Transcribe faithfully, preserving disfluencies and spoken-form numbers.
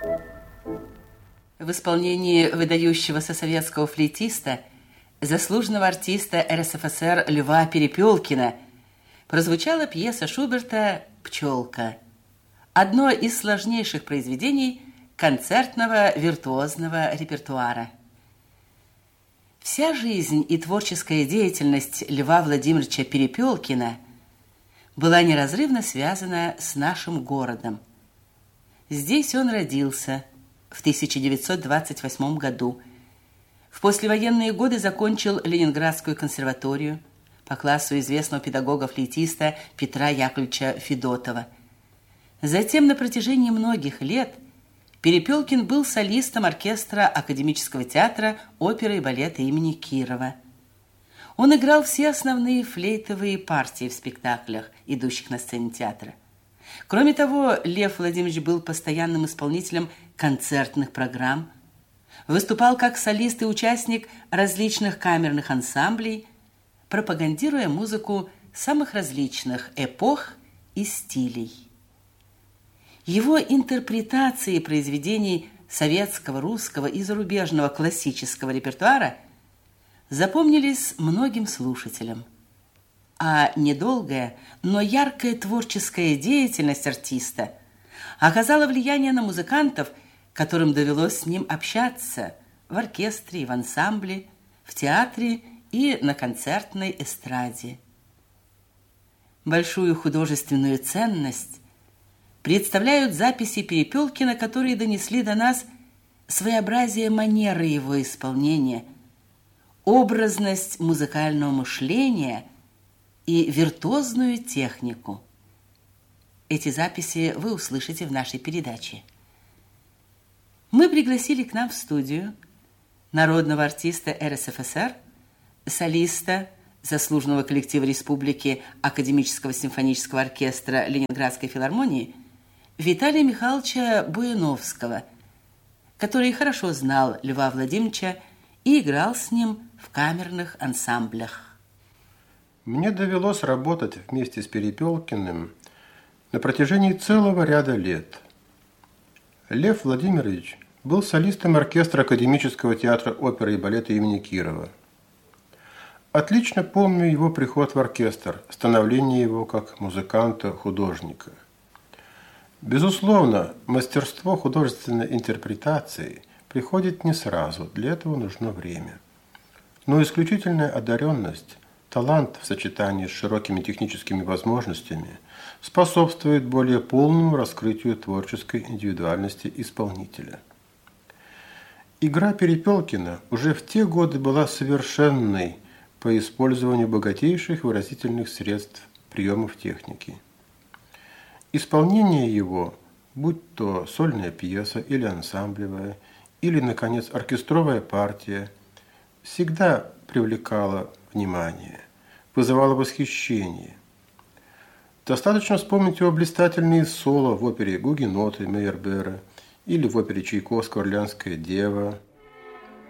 В исполнении выдающегося советского флейтиста, заслуженного артиста эр эс эф эс эр Льва Перепелкина прозвучала пьеса Шуберта «Пчелка», одно из сложнейших произведений концертного виртуозного репертуара. Вся жизнь и творческая деятельность Льва Владимировича Перепелкина была неразрывно связана с нашим городом. Здесь он родился в тысяча девятьсот двадцать восьмом году. В послевоенные годы закончил Ленинградскую консерваторию по классу известного педагога-флейтиста Петра Яковлевича Федотова. Затем на протяжении многих лет Перепелкин был солистом оркестра Академического театра оперы и балета имени Кирова. Он играл все основные флейтовые партии в спектаклях, идущих на сцене театра. Кроме того, Лев Владимирович был постоянным исполнителем концертных программ, выступал как солист и участник различных камерных ансамблей, пропагандируя музыку самых различных эпох и стилей. Его интерпретации произведений советского, русского и зарубежного классического репертуара запомнились многим слушателям. А недолгая, но яркая творческая деятельность артиста оказала влияние на музыкантов, которым довелось с ним общаться в оркестре и в ансамбле, в театре и на концертной эстраде. Большую художественную ценность представляют записи Перепелкина, которые донесли до нас своеобразие манеры его исполнения, образность музыкального мышления и виртуозную технику. Эти записи вы услышите в нашей передаче. Мы пригласили к нам в студию народного артиста эр эс эф эс эр, солиста заслуженного коллектива Республики Академического симфонического оркестра Ленинградской филармонии Виталия Михайловича Буяновского, который хорошо знал Льва Владимировича и играл с ним в камерных ансамблях. Мне довелось работать вместе с Перепелкиным на протяжении целого ряда лет. Лев Владимирович был солистом оркестра Академического театра оперы и балета имени Кирова. Отлично помню его приход в оркестр, становление его как музыканта-художника. Безусловно, мастерство художественной интерпретации приходит не сразу, для этого нужно время. Но исключительная одаренность, талант в сочетании с широкими техническими возможностями способствует более полному раскрытию творческой индивидуальности исполнителя. Игра Перепелкина уже в те годы была совершенной по использованию богатейших выразительных средств приемов техники. Исполнение его, будь то сольная пьеса или ансамблевая, или, наконец, оркестровая партия, всегда привлекало внимание, вызывало восхищение. Достаточно вспомнить его блистательные соло в опере «Гугеноты» Мейербера или в опере Чайковского «Орлеанская дева»,